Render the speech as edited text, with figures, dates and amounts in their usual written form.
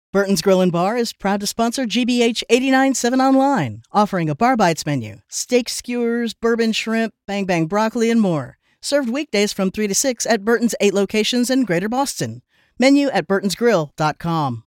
Burton's Grill and Bar is proud to sponsor GBH 89.7 Online, offering a Bar Bites menu, steak skewers, bourbon shrimp, bang bang broccoli, and more. Served weekdays from 3 to 6 at Burton's 8 locations in Greater Boston. Menu at burtonsgrill.com.